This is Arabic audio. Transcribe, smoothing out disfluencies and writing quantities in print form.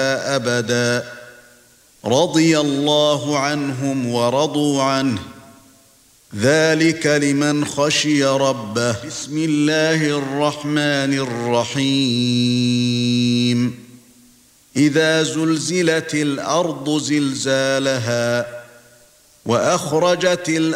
أبدا رضي الله عنهم ورضوا عنه ذلك لمن خشي ربه بسم الله الرحمن الرحيم إذا زلزلت الأرض زلزالها وأخرجت